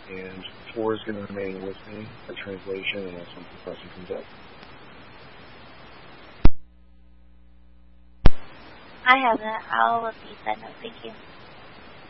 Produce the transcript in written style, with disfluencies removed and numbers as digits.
and 4 is going to remain with me for translation unless some question comes up. I haven't. I'll repeat that note. Thank you.